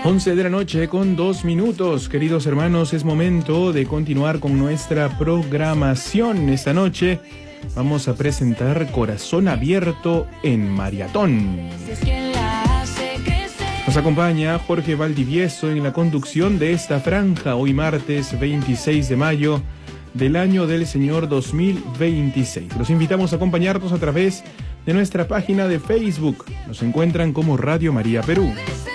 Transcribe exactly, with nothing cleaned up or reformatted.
once de la noche con dos minutos, queridos hermanos, es momento de continuar con nuestra programación. Esta noche vamos a presentar Corazón Abierto en Maratón. Nos acompaña Jorge Valdivieso en la conducción de esta franja, hoy martes veintiséis de mayo del año del Señor dos mil veintiséis. Los invitamos a acompañarnos a través de nuestra página de Facebook. Nos encuentran como Radio María Perú.